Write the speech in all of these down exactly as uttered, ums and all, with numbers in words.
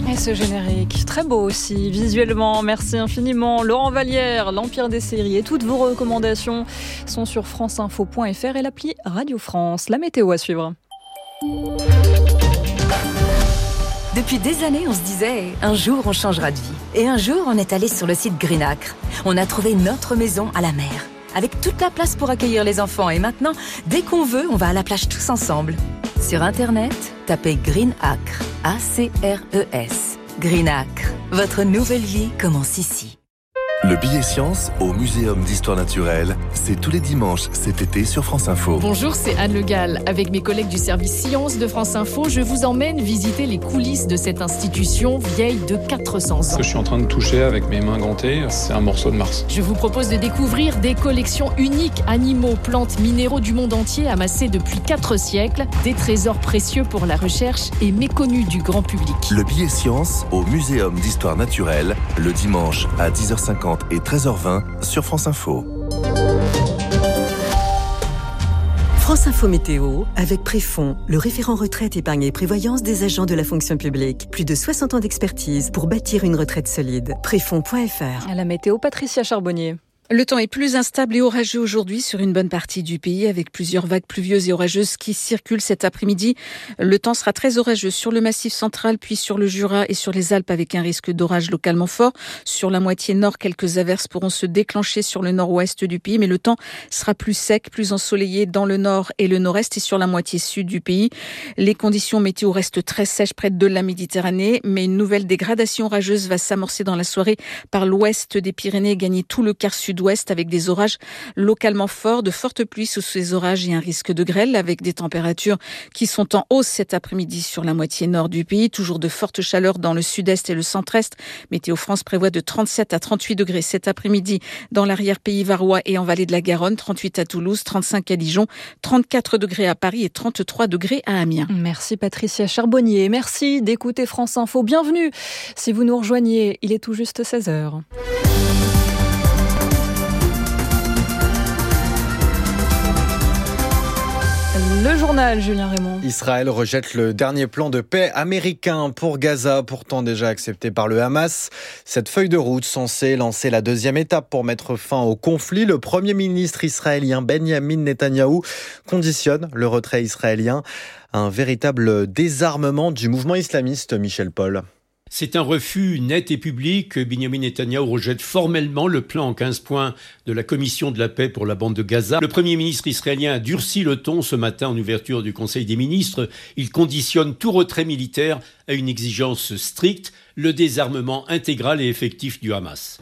Et ce générique, très beau aussi, visuellement. Merci infiniment. Laurent Vallière, l'Empire des séries et toutes vos recommandations sont sur franceinfo point f r et l'appli Radio France. La météo à suivre. Depuis des années, on se disait « un jour, on changera de vie ». Et un jour, on est allé sur le site Greenacre. On a trouvé notre maison à la mer, avec toute la place pour accueillir les enfants. Et maintenant, dès qu'on veut, on va à la plage tous ensemble. Sur Internet, tapez Greenacre, A C R E S. Greenacre, votre nouvelle vie commence ici. Le billet science au Muséum d'Histoire Naturelle, c'est tous les dimanches cet été sur France Info. Bonjour, c'est Anne Le Gall. Avec mes collègues du service Sciences de France Info, je vous emmène visiter les coulisses de cette institution vieille de quatre cents ans. Ce que je suis en train de toucher avec mes mains gantées, c'est un morceau de Mars. Je vous propose de découvrir des collections uniques, animaux, plantes, minéraux du monde entier amassés depuis quatre siècles, des trésors précieux pour la recherche et méconnus du grand public. Le billet science au Muséum d'Histoire Naturelle, le dimanche à dix heures cinquante et treize heures vingt sur France Info. France Info Météo, avec Préfond, le référent retraite, épargne et prévoyance des agents de la fonction publique. Plus de soixante ans d'expertise pour bâtir une retraite solide. Préfond point f r. À la météo, Patricia Charbonnier. Le temps est plus instable et orageux aujourd'hui sur une bonne partie du pays avec plusieurs vagues pluvieuses et orageuses qui circulent cet après-midi. Le temps sera très orageux sur le Massif central puis sur le Jura et sur les Alpes avec un risque d'orage localement fort. Sur la moitié nord, quelques averses pourront se déclencher sur le nord-ouest du pays mais le temps sera plus sec, plus ensoleillé dans le nord et le nord-est et sur la moitié sud du pays. Les conditions météo restent très sèches près de la Méditerranée mais une nouvelle dégradation orageuse va s'amorcer dans la soirée par l'ouest des Pyrénées et gagner tout le quart sud ouest avec des orages localement forts, de fortes pluies sous ces orages et un risque de grêle avec des températures qui sont en hausse cet après-midi sur la moitié nord du pays. Toujours de fortes chaleurs dans le sud-est et le centre-est. Météo France prévoit de trente-sept à trente-huit degrés cet après-midi dans l'arrière-pays varois et en vallée de la Garonne, trente-huit à Toulouse, trente-cinq à Dijon, trente-quatre degrés à Paris et trente-trois degrés à Amiens. Merci Patricia Charbonnier. Merci d'écouter France Info. Bienvenue si vous nous rejoignez. Il est tout juste seize heures. Le journal, Julien Raymond. Israël rejette le dernier plan de paix américain pour Gaza, pourtant déjà accepté par le Hamas. Cette feuille de route censée lancer la deuxième étape pour mettre fin au conflit. Le Premier ministre israélien Benjamin Netanyahou conditionne le retrait israélien à un véritable désarmement du mouvement islamiste. Michel Paul. C'est un refus net et public. Benjamin Netanyahou rejette formellement le plan en quinze points de la Commission de la paix pour la bande de Gaza. Le Premier ministre israélien a durci le ton ce matin en ouverture du Conseil des ministres. Il conditionne tout retrait militaire à une exigence stricte, le désarmement intégral et effectif du Hamas.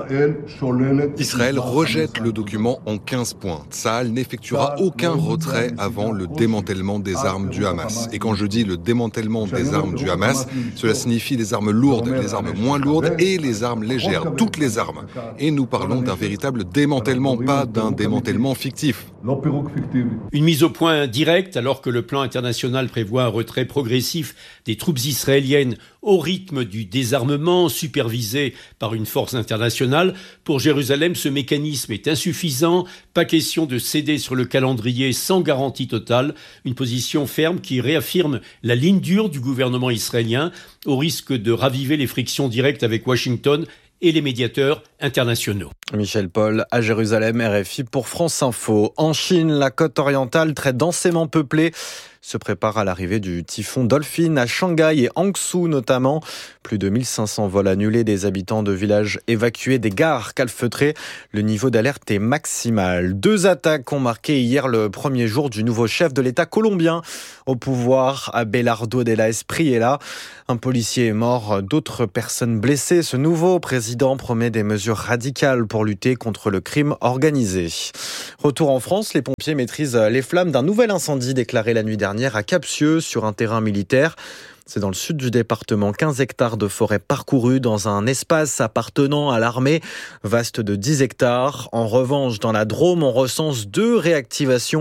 Israël rejette le document en quinze points. Tsahal n'effectuera aucun retrait avant le démantèlement des armes du Hamas. Et quand je dis le démantèlement des armes du Hamas, cela signifie les armes lourdes, les armes moins lourdes et les armes légères, toutes les armes. Et nous parlons d'un véritable démantèlement, pas d'un démantèlement fictif. Une mise au point directe alors que le plan international prévoit un retrait progressif des troupes israéliennes au rythme du désarmement supervisé par une force internationale. Pour Jérusalem, ce mécanisme est insuffisant. Pas question de céder sur le calendrier sans garantie totale. Une position ferme qui réaffirme la ligne dure du gouvernement israélien au risque de raviver les frictions directes avec Washington et les médiateurs internationaux. Michel Paul à Jérusalem, R F I pour France Info. En Chine, la côte orientale très densément peuplée se prépare à l'arrivée du typhon Dolphin à Shanghai et Hangzhou notamment. Plus de mille cinq cents vols annulés, des habitants de villages évacués, des gares calfeutrées. Le niveau d'alerte est maximal. Deux attaques ont marqué hier le premier jour du nouveau chef de l'État colombien au pouvoir, Abelardo de la Espriella. Un policier est mort, d'autres personnes blessées. Ce nouveau président promet des mesures radicales pour lutter contre le crime organisé. Retour en France, les pompiers maîtrisent les flammes d'un nouvel incendie déclaré la nuit dernière à Captieux sur un terrain militaire. C'est dans le sud du département, quinze hectares de forêt parcourus dans un espace appartenant à l'armée, vaste de dix hectares. En revanche, dans la Drôme, on recense deux réactivations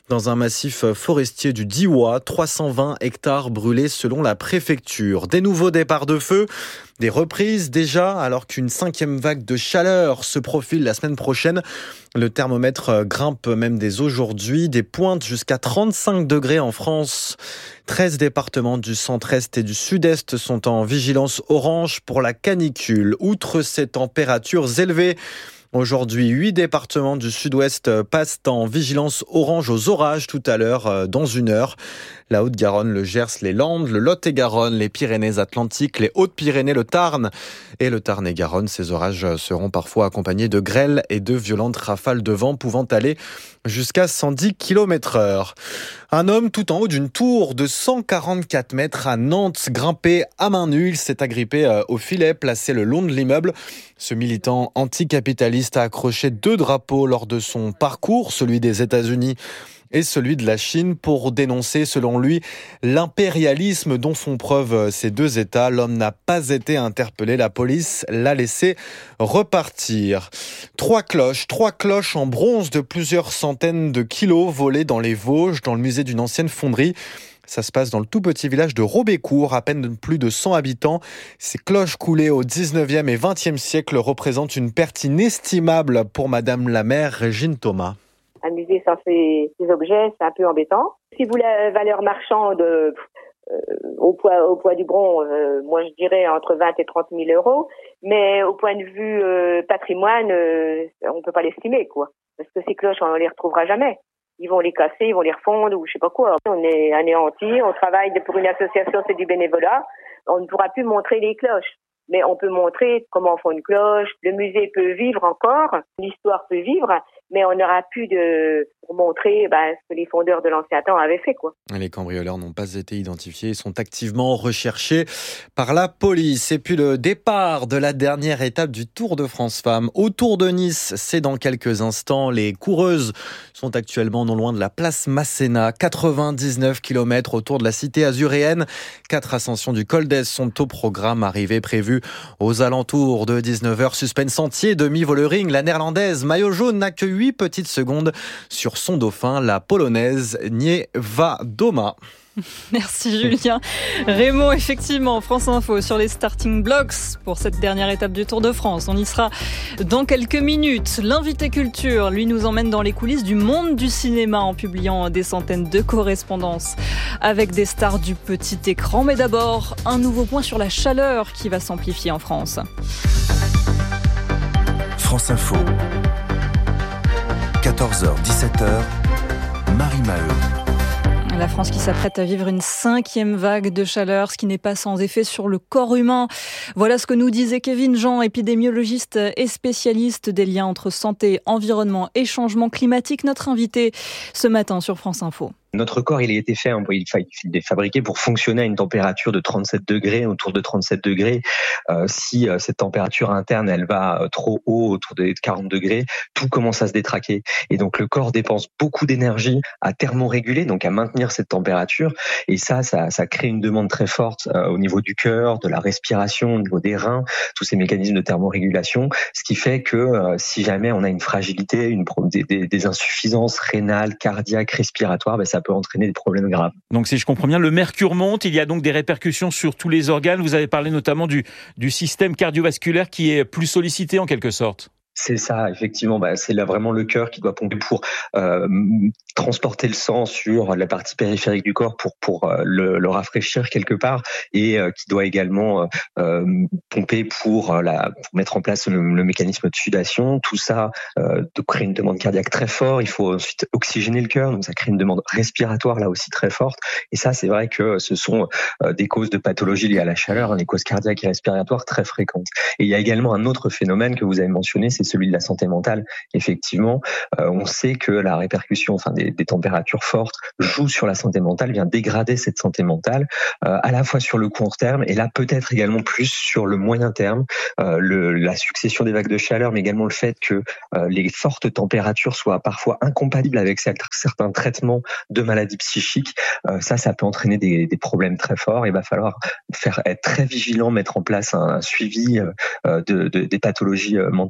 dans un massif forestier du Diois. trois cent vingt hectares brûlés selon la préfecture. Des nouveaux départs de feu, des reprises déjà, alors qu'une cinquième vague de chaleur se profile la semaine prochaine. Le thermomètre grimpe même dès aujourd'hui, des pointes jusqu'à trente-cinq degrés en France. treize départements du centre-est et du sud-est sont en vigilance orange pour la canicule. Outre ces températures élevées, aujourd'hui, huit départements du sud-ouest passent en vigilance orange aux orages tout à l'heure, dans une heure. La Haute-Garonne, le Gers, les Landes, le Lot-et-Garonne, les Pyrénées-Atlantiques, les Hautes-Pyrénées, le Tarn et le Tarn-et-Garonne. Ces orages seront parfois accompagnés de grêles et de violentes rafales de vent pouvant aller jusqu'à cent dix kilomètres heure. Un homme tout en haut d'une tour de cent quarante-quatre mètres à Nantes, grimpé à main nue. Il s'est agrippé au filet placé le long de l'immeuble. Ce militant anticapitaliste a accroché deux drapeaux lors de son parcours, celui des États-Unis et celui de la Chine, pour dénoncer, selon lui, l'impérialisme dont font preuve ces deux États. L'homme n'a pas été interpellé. La police l'a laissé repartir. Trois cloches, trois cloches en bronze de plusieurs centaines de kilos volées dans les Vosges, dans le musée d'une ancienne fonderie. Ça se passe dans le tout petit village de Robécourt, à peine plus de cent habitants. Ces cloches coulées au dix-neuvième et vingtième siècle représentent une perte inestimable pour Madame la maire Régine Thomas. Un musée sans ces, ces objets, c'est un peu embêtant. Si vous la valeur marchande euh, au poids au poids du bronze, euh, moi je dirais entre vingt et trente mille euros, mais au point de vue euh, patrimoine, euh, on peut pas l'estimer, quoi. Parce que ces cloches, on les retrouvera jamais. Ils vont les casser, ils vont les refondre ou je sais pas quoi. On est anéantis, on travaille pour une association, c'est du bénévolat. On ne pourra plus montrer les cloches. Mais on peut montrer comment on fait une cloche. Le musée peut vivre encore, l'histoire peut vivre, mais on n'aura plus de pour montrer bah, ce que les fondeurs de l'ancien temps avaient fait, quoi. Les cambrioleurs n'ont pas été identifiés, ils sont activement recherchés par la police. Et puis le départ de la dernière étape du Tour de France Femmes au Tour de Nice, c'est dans quelques instants. Les coureuses sont actuellement non loin de la place Masséna, quatre-vingt-dix-neuf kilomètres autour de la cité azuréenne. Quatre ascensions du Col d'Este sont au programme, arrivée prévue aux alentours de dix-neuf heures. Suspense entier, demi-Vollering, la néerlandaise maillot jaune n'a que huit petites secondes sur son dauphin, la polonaise Niewiadoma. Merci Julien. Raymond, effectivement, France Info sur les starting blocks pour cette dernière étape du Tour de France. On y sera dans quelques minutes. L'invité culture, lui, nous emmène dans les coulisses du monde du cinéma en publiant des centaines de correspondances avec des stars du petit écran. Mais d'abord, un nouveau point sur la chaleur qui va s'amplifier en France. France Info. quatorze heures dix-sept heures. Marie Maheu. La France qui s'apprête à vivre une cinquième vague de chaleur, ce qui n'est pas sans effet sur le corps humain. Voilà ce que nous disait Kevin Jean, épidémiologiste et spécialiste des liens entre santé, environnement et changement climatique. Notre invité ce matin sur France Info. Notre corps, il a été fait, il est fabriqué pour fonctionner à une température de trente-sept degrés, autour de trente-sept degrés. Euh, si euh, cette température interne, elle va euh, trop haut, autour de quarante degrés, tout commence à se détraquer. Et donc, le corps dépense beaucoup d'énergie à thermoréguler, donc à maintenir cette température. Et ça, ça, ça crée une demande très forte euh, au niveau du cœur, de la respiration, au niveau des reins, tous ces mécanismes de thermorégulation. Ce qui fait que euh, si jamais on a une fragilité, une, des, des, des insuffisances rénales, cardiaques, respiratoires, ben, ça peut entraîner des problèmes graves. Donc si je comprends bien, le mercure monte, il y a donc des répercussions sur tous les organes. Vous avez parlé notamment du, du système cardiovasculaire qui est plus sollicité en quelque sorte. C'est ça, effectivement. Bah, c'est là vraiment le cœur qui doit pomper pour euh, transporter le sang sur la partie périphérique du corps pour pour euh, le, le rafraîchir quelque part, et euh, qui doit également euh, pomper pour, euh, la, pour mettre en place le, le mécanisme de sudation. Tout ça euh, de créer une demande cardiaque très forte. Il faut ensuite oxygéner le cœur, donc ça crée une demande respiratoire là aussi très forte. Et ça, c'est vrai que ce sont euh, des causes de pathologies liées à la chaleur, hein, les causes cardiaques et respiratoires très fréquentes. Et il y a également un autre phénomène que vous avez mentionné, c'est celui de la santé mentale. Effectivement, euh, on sait que la répercussion, enfin des, des températures fortes, joue sur la santé mentale, vient dégrader cette santé mentale, euh, à la fois sur le court terme et là peut-être également plus sur le moyen terme. Euh, le, la succession des vagues de chaleur, mais également le fait que euh, les fortes températures soient parfois incompatibles avec certains traitements de maladies psychiques. Euh, ça, ça peut entraîner des, des problèmes très forts. Il va falloir faire être très vigilant, mettre en place un, un suivi euh, de, de, des pathologies mentales et psychiques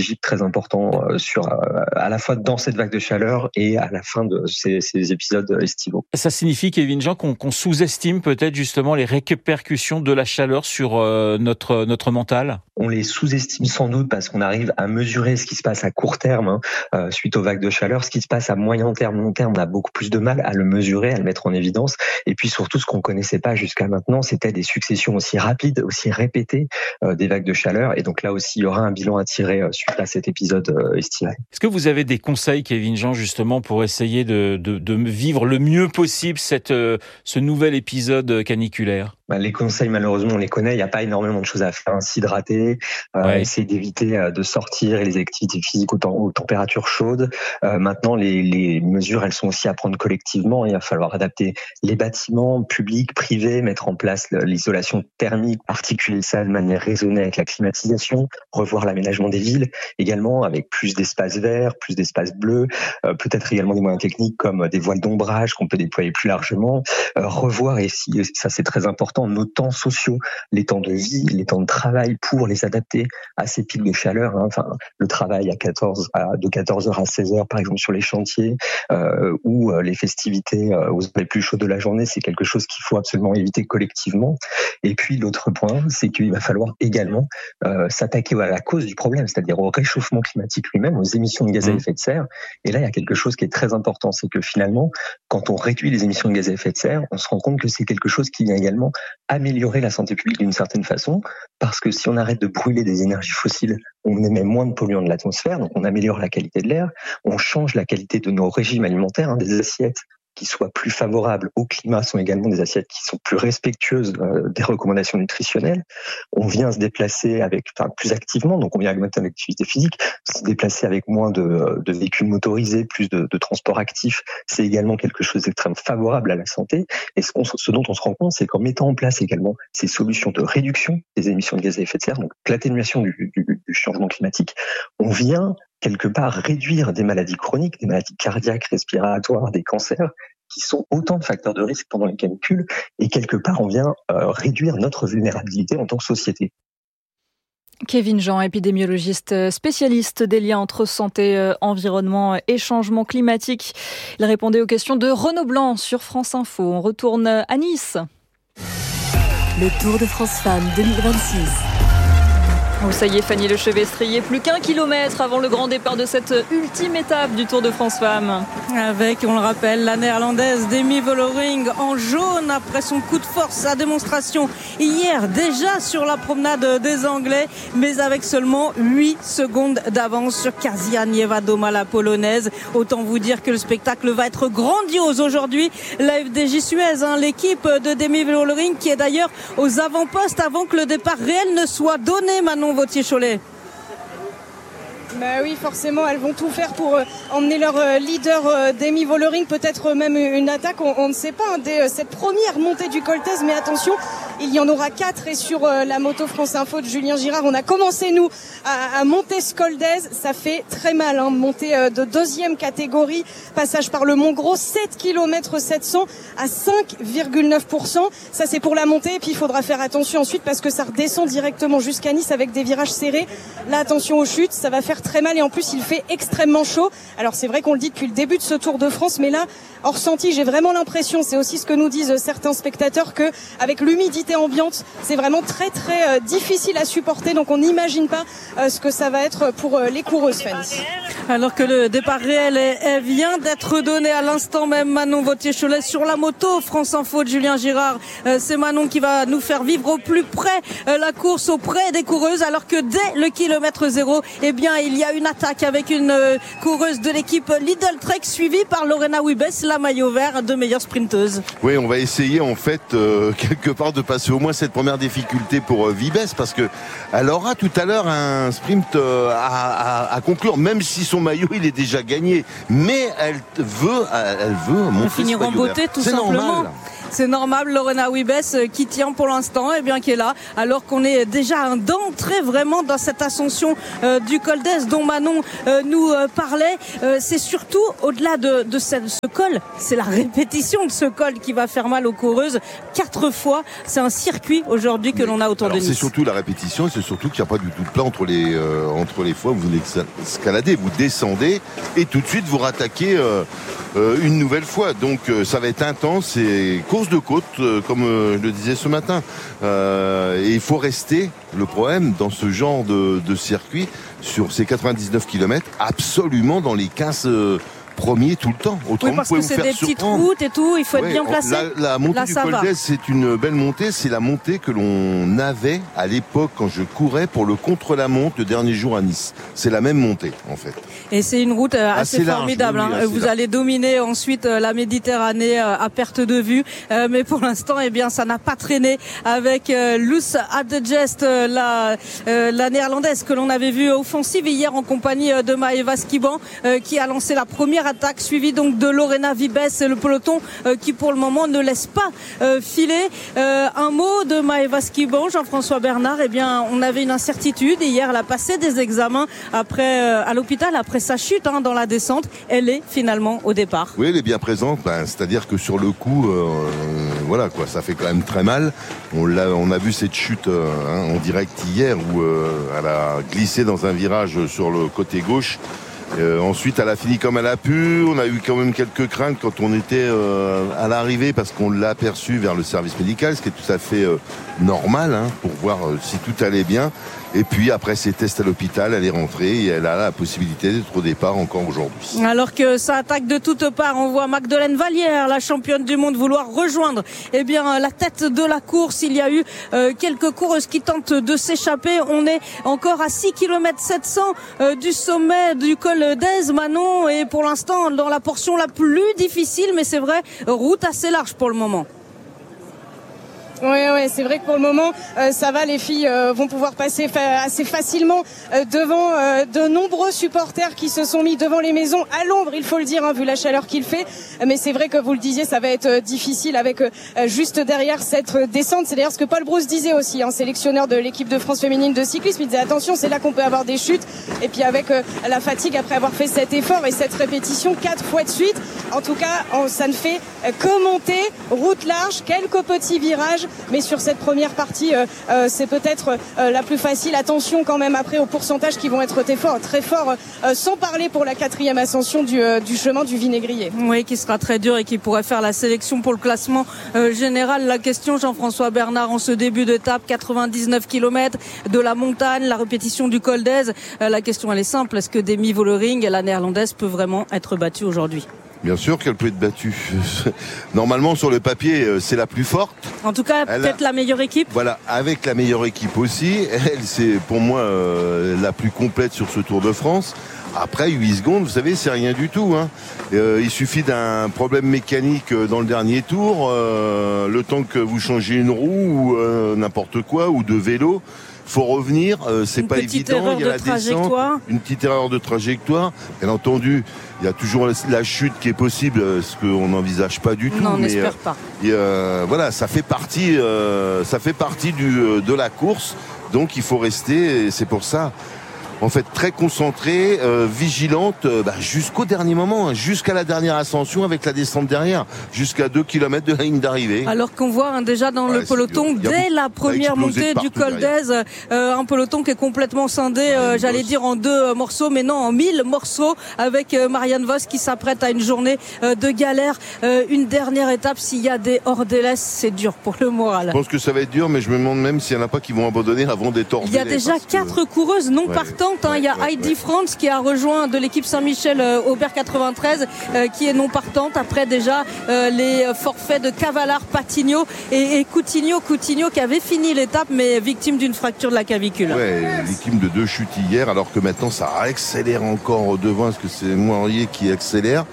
stratégique très important sur, à la fois dans cette vague de chaleur et à la fin de ces, ces épisodes estivaux. Ça signifie, Kevin Jean, qu'on, qu'on sous-estime peut-être justement les répercussions de la chaleur sur euh, notre, notre mental ? On les sous-estime sans doute parce qu'on arrive à mesurer ce qui se passe à court terme hein, euh, suite aux vagues de chaleur. Ce qui se passe à moyen terme, long terme, on a beaucoup plus de mal à le mesurer, à le mettre en évidence. Et puis surtout, ce qu'on connaissait pas jusqu'à maintenant, c'était des successions aussi rapides, aussi répétées euh, des vagues de chaleur. Et donc là aussi, il y aura un bilan à tirer euh, suite à cet épisode euh, estival. Est-ce que vous avez des conseils, Kevin Jean, justement, pour essayer de, de, de vivre le mieux possible cette, euh, ce nouvel épisode caniculaire ? Bah, les conseils, malheureusement, on les connaît. Il n'y a pas énormément de choses à faire. S'hydrater, euh, ouais. essayer d'éviter euh, de sortir et les activités physiques aux, temps, aux températures chaudes. Euh, maintenant, les, les mesures, elles sont aussi à prendre collectivement. Il va falloir adapter les bâtiments publics, privés, mettre en place l'isolation thermique, articuler ça de manière raisonnée avec la climatisation, revoir l'aménagement des villes, également avec plus d'espaces verts, plus d'espaces bleus, euh, peut-être également des moyens techniques comme des voiles d'ombrage qu'on peut déployer plus largement, euh, revoir, et si, ça c'est très important, nos temps sociaux, les temps de vie, les temps de travail pour les adapter à ces pics de chaleur. Hein. Enfin, le travail à quatorze, à, de quatorze heures à seize heures, par exemple, sur les chantiers, euh, ou euh, les festivités euh, aux heures les plus chaudes de la journée, c'est quelque chose qu'il faut absolument éviter collectivement. Et puis, l'autre point, c'est qu'il va falloir également euh, s'attaquer à la cause du problème, c'est-à-dire au réchauffement climatique lui-même, aux émissions de gaz à effet de serre. Et là, il y a quelque chose qui est très important, c'est que finalement, quand on réduit les émissions de gaz à effet de serre, on se rend compte que c'est quelque chose qui vient également améliorer la santé publique d'une certaine façon, parce que si on arrête de brûler des énergies fossiles, on émet moins de polluants de l'atmosphère, donc on améliore la qualité de l'air, on change la qualité de nos régimes alimentaires, hein, des assiettes qui soient plus favorables au climat sont également des assiettes qui sont plus respectueuses euh, des recommandations nutritionnelles. On vient se déplacer avec, enfin, plus activement, donc on vient augmenter l'activité physique, se déplacer avec moins de, de véhicules motorisés, plus de, de transports actifs, c'est également quelque chose d'extrêmement favorable à la santé. Et ce, qu'on, ce dont on se rend compte, c'est qu'en mettant en place également ces solutions de réduction des émissions de gaz à effet de serre, donc l'atténuation du, du, du changement climatique, on vient quelque part réduire des maladies chroniques, des maladies cardiaques, respiratoires, des cancers, qui sont autant de facteurs de risque pendant les canicules, et quelque part on vient euh, réduire notre vulnérabilité en tant que société. Kevin Jean, épidémiologiste spécialiste des liens entre santé, environnement et changement climatique. Il répondait aux questions de Renaud Blanc sur France Info. On retourne à Nice. Le Tour de France Femmes deux mille vingt-six. Oh, ça y est, Fanny Lechevestrier, plus qu'un kilomètre avant le grand départ de cette ultime étape du Tour de France Femmes. Avec, on le rappelle, la néerlandaise Demi Vollering en jaune après son coup de force, sa démonstration hier déjà sur la promenade des Anglais, mais avec seulement huit secondes d'avance sur Kasia Niewiadoma, la polonaise. Autant vous dire que le spectacle va être grandiose aujourd'hui. La F D J Suez, hein, l'équipe de Demi Vollering qui est d'ailleurs aux avant-postes avant que le départ réel ne soit donné. Manon Vauthier-Cholet. Bah oui, forcément, elles vont tout faire pour euh, emmener leur euh, leader euh, Demi Vollering, peut-être euh, même une attaque, on, on ne sait pas, hein, dès euh, cette première montée du Col Thèse, mais attention, il y en aura quatre, et sur euh, la moto France Info de Julien Girard, on a commencé, nous, à, à monter ce Col d'Aise, ça fait très mal, hein, montée euh, de deuxième catégorie, passage par le Mont Gros, sept kilomètres sept cents à cinq virgule neuf pour cent, ça c'est pour la montée, et puis il faudra faire attention ensuite, parce que ça redescend directement jusqu'à Nice avec des virages serrés, là attention aux chutes, ça va faire très mal, et en plus il fait extrêmement chaud. Alors c'est vrai qu'on le dit depuis le début de ce Tour de France, mais là, en ressenti, j'ai vraiment l'impression, c'est aussi ce que nous disent certains spectateurs, que avec l'humidité ambiante, c'est vraiment très très euh, difficile à supporter, donc on n'imagine pas euh, ce que ça va être pour euh, les coureuses, Fanny. Alors que le départ réel est, est vient d'être donné à l'instant même, Manon Vauthier-Cholet sur la moto France Info de Julien Girard. Euh, c'est Manon qui va nous faire vivre au plus près euh, la course auprès des coureuses, alors que dès le kilomètre zéro, eh bien il y a une attaque avec une euh, coureuse de l'équipe Lidl Trek suivie par Lorena Wiebes, la maillot vert de meilleure sprinteuse. Oui, on va essayer en fait euh, quelque part de passer au moins cette première difficulté pour euh, Wiebes, parce que elle aura tout à l'heure un sprint euh, à, à, à conclure, même si son maillot il est déjà gagné, mais elle veut, elle veut montrer finir en beauté tout C'est simplement. Normal. c'est normal. Lorena Wiebes qui tient pour l'instant, et eh bien qui est là, alors qu'on est déjà un d'entrée vraiment dans cette ascension euh, du col d'Ez dont Manon euh, nous euh, parlait. Euh, c'est surtout au-delà de, de ce, ce col, c'est la répétition de ce col qui va faire mal aux coureuses. Quatre fois, c'est un circuit aujourd'hui que l'on a autour alors de Nice. C'est surtout la répétition, c'est surtout qu'il n'y a pas du tout de plat entre les euh, entre les fois où vous escaladez, vous descendez et tout de suite vous rattaquez euh, euh, une nouvelle fois. Donc euh, ça va être intense, c'est course de côte euh, comme euh, je le disais ce matin. Euh, et il faut rester, le problème dans ce genre de, de circuit sur ces quatre-vingt-dix-neuf kilomètres, absolument dans les quinze euh, premier tout le temps. Autrement, oui, parce que c'est des petites routes et tout, il faut ouais, être bien placé. La, la montée Là, du Col d'Ez, c'est une belle montée. C'est la montée que l'on avait à l'époque quand je courais pour le contre-la-montre le dernier jour à Nice. C'est la même montée, en fait. Et c'est une route assez, assez formidable. Large, oui, hein. assez Vous large. allez dominer ensuite la Méditerranée à perte de vue. Euh, mais pour l'instant, eh bien, ça n'a pas traîné avec euh, Loes Adegest, la, euh, la néerlandaise que l'on avait vue offensive hier en compagnie de Maëva Skiban, euh, qui a lancé la première attaque, suivie donc de Lorena Wiebes et le peloton euh, qui pour le moment ne laisse pas euh, filer. Euh, un mot de Maëva Skiban, Jean-François Bernard. Eh bien, on avait une incertitude. Hier, elle a passé des examens après euh, à l'hôpital après sa chute hein, dans la descente. Elle est finalement au départ. Oui, elle est bien présente. Ben, c'est-à-dire que sur le coup, euh, voilà quoi, ça fait quand même très mal. On l'a, on a vu cette chute euh, hein, en direct hier où euh, elle a glissé dans un virage sur le côté gauche. Euh, ensuite, elle a fini comme elle a pu. On a eu quand même quelques craintes quand on était euh, à l'arrivée parce qu'on l'a aperçue vers le service médical, ce qui est tout à fait euh, normal hein, pour voir euh, si tout allait bien. Et puis après ces tests à l'hôpital, elle est rentrée et elle a la possibilité d'être au départ encore aujourd'hui. Alors que ça attaque de toutes parts, on voit Magdeleine Vallière, la championne du monde, vouloir rejoindre eh bien, la tête de la course. Il y a eu euh, quelques coureuses qui tentent de s'échapper. On est encore à six kilomètres sept cents euh, du sommet du col d'Ez, Manon, et pour l'instant dans la portion la plus difficile, mais c'est vrai, route assez large pour le moment. Oui, ouais, c'est vrai que pour le moment, euh, ça va, les filles euh, vont pouvoir passer fa- assez facilement euh, devant euh, de nombreux supporters qui se sont mis devant les maisons à l'ombre, il faut le dire, hein, vu la chaleur qu'il fait. Mais c'est vrai que vous le disiez, ça va être euh, difficile avec euh, juste derrière cette euh, descente. C'est d'ailleurs ce que Paul Brousse disait aussi, hein, sélectionneur de l'équipe de France féminine de cyclisme. Il disait attention, c'est là qu'on peut avoir des chutes. Et puis avec euh, la fatigue après avoir fait cet effort et cette répétition quatre fois de suite, en tout cas, on, ça ne fait euh, que monter, route large, quelques petits virages. Mais sur cette première partie, euh, euh, c'est peut-être euh, la plus facile. Attention quand même après aux pourcentages qui vont être très forts, très forts, euh, sans parler pour la quatrième ascension du, euh, du chemin du Vinaigrier. Oui, qui sera très dur et qui pourrait faire la sélection pour le classement euh, général. La question, Jean-François Bernard, en ce début d'étape, quatre-vingt-dix-neuf kilomètres de la montagne, la répétition du col d'Ez. Euh, la question, elle est simple. Est-ce que Demi Vollering, la néerlandaise, peut vraiment être battue aujourd'hui ? Bien sûr qu'elle peut être battue. Normalement, sur le papier, c'est la plus forte. En tout cas, elle peut-être a... la meilleure équipe. Voilà, avec la meilleure équipe aussi. Elle, c'est pour moi euh, la plus complète sur ce Tour de France. Après, huit secondes, vous savez, c'est rien du tout. Hein. Euh, il suffit d'un problème mécanique dans le dernier tour, euh, le temps que vous changez une roue ou euh, n'importe quoi, ou de vélo. Faut revenir, euh, c'est une pas évident. Il y a de la descente, une petite erreur de trajectoire. Bien entendu, il y a toujours la chute qui est possible, ce qu'on n'envisage pas du tout. Non, on mais n'espère euh, pas. Et euh, voilà, ça fait partie, euh, ça fait partie du, de la course. Donc il faut rester. Et c'est pour ça. En fait, très concentrée, euh, vigilante, euh, bah, jusqu'au dernier moment, hein, jusqu'à la dernière ascension avec la descente derrière, jusqu'à deux kilomètres de la ligne d'arrivée. Alors qu'on voit hein, déjà dans ouais, le peloton, dès la première montée du col d'Ez, euh, un peloton qui est complètement scindé, euh, j'allais dire en deux euh, morceaux, mais non, en mille morceaux, avec euh, Marianne Vos qui s'apprête à une journée euh, de galère. Euh, une dernière étape, s'il y a des hors-délais, c'est dur pour le moral. Je pense que ça va être dur, mais je me demande même s'il n'y en a pas qui vont abandonner avant d'être hors-délais. Il y a déjà quatre que... coureuses non ouais. partantes. Hein. Il y a ouais, Heidi ouais. France qui a rejoint de l'équipe Saint-Michel euh, Aubert quatre-vingt-treize euh, qui est non partante après déjà euh, les forfaits de Cavallard, Patigno et, et Coutinho Coutinho qui avait fini l'étape mais victime d'une fracture de la clavicule. Ouais, victime de deux chutes hier alors que maintenant ça accélère encore devant parce que c'est Moirier qui accélère.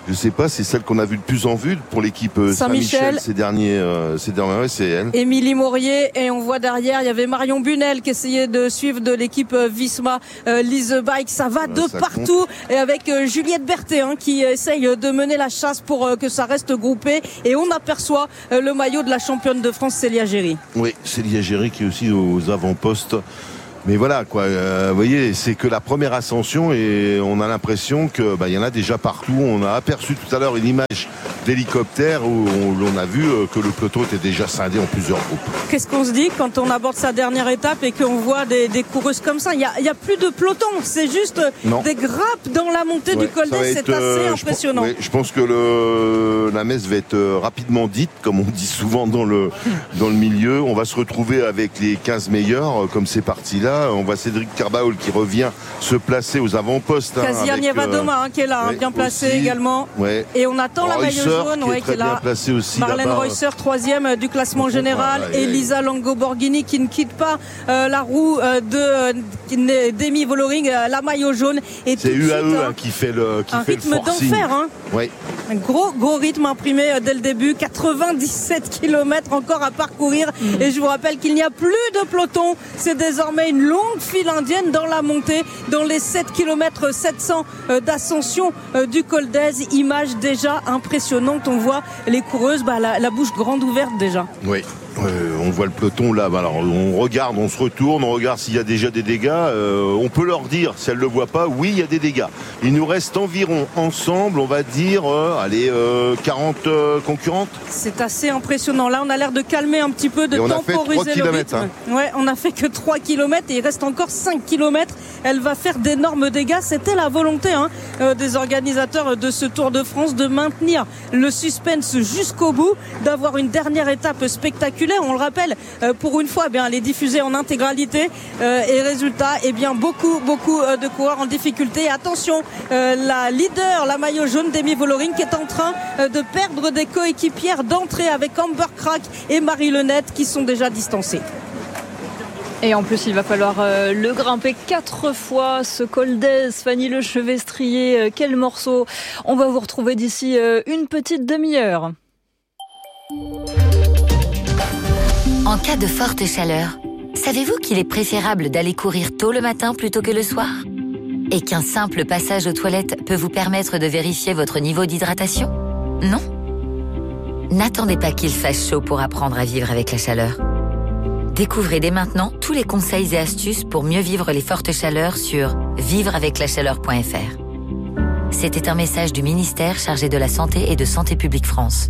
je sais pas, c'est celle qu'on a vue de plus en vue pour l'équipe Saint-Michel, Saint-Michel ces derniers, euh, ces derniers, ouais, c'est elle. Émilie Maurier, et on voit derrière, il y avait Marion Bunel qui essayait de suivre de l'équipe Visma, euh, Lise Bike, ça va de ça partout, compte. Et avec euh, Juliette Berthet hein, qui essaye de mener la chasse pour euh, que ça reste groupé, et on aperçoit euh, le maillot de la championne de France, Célia Géry. Oui, Célia Géry qui est aussi aux avant-postes. Mais voilà, quoi. Euh, vous voyez, c'est que la première ascension et on a l'impression que bah, y en a déjà partout. On a aperçu tout à l'heure une image d'hélicoptère où on, on a vu que le peloton était déjà scindé en plusieurs groupes. Qu'est-ce qu'on se dit quand on aborde sa dernière étape et qu'on voit des, des coureuses comme ça? Il y a, il y a plus de peloton, c'est juste non. des grappes dans la montée ouais, du col d'Est. C'est assez euh, impressionnant. Je pense, ouais, je pense que le, la messe va être rapidement dite, comme on dit souvent dans le, dans le milieu. On va se retrouver avec les quinze meilleurs, comme c'est parti là. On voit Cédric Carbaol qui revient se placer aux avant-postes. Kasia hein, Nieva-Doma euh, hein, qui est là, ouais, hein, bien placé aussi, également. Ouais. Et on attend Reusser, la maillot jaune qui est, ouais, qui est là. Placé aussi Marlène Reusser, troisième du classement général. Voilà, et Lisa Longo-Borghini qui ne quitte pas euh, la roue euh, de d'Emi Vollering, euh, la maillot jaune. Et c'est U A E hein, qui fait le qui un fait rythme le forcing. d'enfer. Hein. Ouais. Un gros gros rythme imprimé euh, dès le début. quatre-vingt-dix-sept kilomètres encore à parcourir. Mmh. Et je vous rappelle qu'il n'y a plus de peloton. C'est désormais une longue file indienne dans la montée, dans les sept kilomètres sept cents d'ascension du col d'Ez. Image déjà impressionnante. On voit les coureuses, bah, la, la bouche grande ouverte déjà. Oui. Euh, on voit le peloton là, alors on regarde, on se retourne, on regarde s'il y a déjà des dégâts. Euh, on peut leur dire, si elles ne le voient pas, oui, il y a des dégâts. Il nous reste environ ensemble, on va dire, euh, allez, euh, quarante euh, concurrentes. C'est assez impressionnant. Là, on a l'air de calmer un petit peu, de et temporiser le rythme. Hein. Ouais, on a fait que trois kilomètres et il reste encore cinq kilomètres. Elle va faire d'énormes dégâts. C'était la volonté hein, euh, des organisateurs de ce Tour de France de maintenir le suspense jusqu'au bout, d'avoir une dernière étape spectaculaire. On le rappelle, euh, pour une fois, eh bien, elle est diffusée en intégralité euh, et résultat, eh bien, beaucoup, beaucoup euh, de coureurs en difficulté. Attention, euh, la leader, la maillot jaune d'Emi Vollering qui est en train euh, de perdre des coéquipières d'entrée avec Amber Crack et Marie Lenette qui sont déjà distancées. Et en plus, il va falloir euh, le grimper quatre fois, ce col d'Ez. Fanny Lechevestrier, euh, quel morceau. On va vous retrouver d'ici euh, une petite demi-heure. En cas de forte chaleur, savez-vous qu'il est préférable d'aller courir tôt le matin plutôt que le soir? Et qu'un simple passage aux toilettes peut vous permettre de vérifier votre niveau d'hydratation? Non? N'attendez pas qu'il fasse chaud pour apprendre à vivre avec la chaleur. Découvrez dès maintenant tous les conseils et astuces pour mieux vivre les fortes chaleurs sur vivre avec la chaleur point f r. C'était un message du ministère chargé de la Santé et de Santé publique France.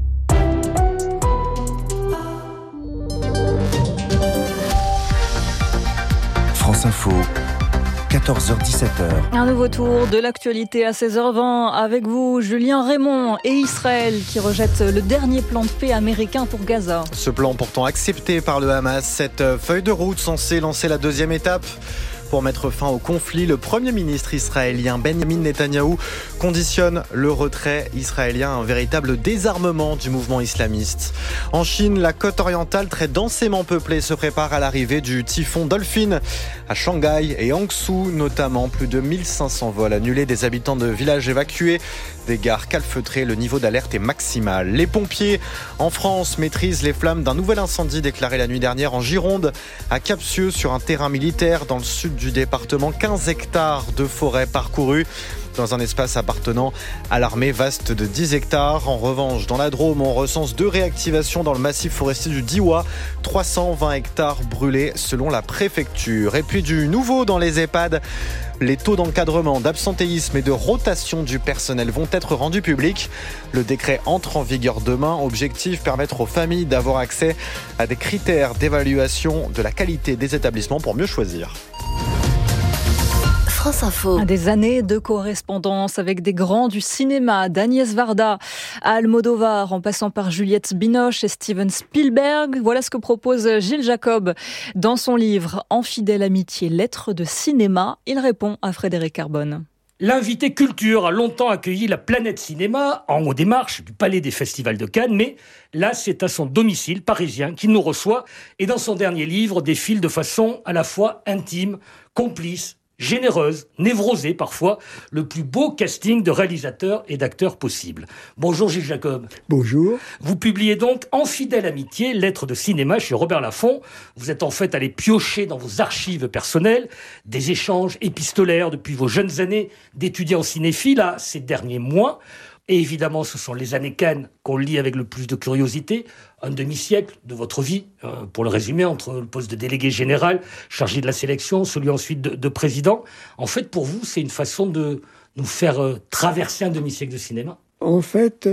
France Info, quatorze heures dix-sept. Un nouveau tour de l'actualité à seize heures vingt avec vous, Julien Raymond, et Israël qui rejette le dernier plan de paix américain pour Gaza. Ce plan pourtant accepté par le Hamas, cette feuille de route censée lancer la deuxième étape pour mettre fin au conflit. Le Premier ministre israélien Benjamin Netanyahou conditionne le retrait israélien à un véritable désarmement du mouvement islamiste. En Chine, la côte orientale très densément peuplée se prépare à l'arrivée du typhon Dolphin. À Shanghai et Hangzhou notamment, plus de mille cinq cents vols annulés, des habitants de villages évacués, des gares calfeutrées, le niveau d'alerte est maximal. Les pompiers en France maîtrisent les flammes d'un nouvel incendie déclaré la nuit dernière en Gironde, à Capsieux, sur un terrain militaire dans le sud du département. quinze hectares de forêt parcourus dans un espace appartenant à l'armée vaste de dix hectares. En revanche, dans la Drôme, on recense deux réactivations dans le massif forestier du Diois. trois cent vingt hectares brûlés selon la préfecture. Et puis du nouveau dans les EHPAD. Les taux d'encadrement, d'absentéisme et de rotation du personnel vont être rendus publics. Le décret entre en vigueur demain. Objectif, permettre aux familles d'avoir accès à des critères d'évaluation de la qualité des établissements pour mieux choisir. France Info. Des années de correspondance avec des grands du cinéma, d'Agnès Varda à Almodovar, en passant par Juliette Binoche et Steven Spielberg. Voilà ce que propose Gilles Jacob dans son livre « En fidèle amitié, lettres de cinéma ». Il répond à Frédéric Carbone. L'invité culture a longtemps accueilli la Planète Cinéma en haut des marches du Palais des Festivals de Cannes, mais là, c'est à son domicile parisien qu'il nous reçoit et dans son dernier livre défile de façon à la fois intime, complice, généreuse, névrosée parfois, le plus beau casting de réalisateurs et d'acteurs possible. Bonjour Gilles Jacob. Bonjour. Vous publiez donc En fidèle amitié, lettres de cinéma chez Robert Laffont. Vous êtes en fait allé piocher dans vos archives personnelles des échanges épistolaires depuis vos jeunes années d'étudiants cinéphiles à ces derniers mois. Et évidemment, ce sont les années Cannes qu'on lit avec le plus de curiosité. Un demi-siècle de votre vie, euh, pour le résumer, entre le poste de délégué général, chargé de la sélection, celui ensuite de, de président. En fait, pour vous, c'est une façon de nous faire euh, traverser un demi-siècle de cinéma. En fait,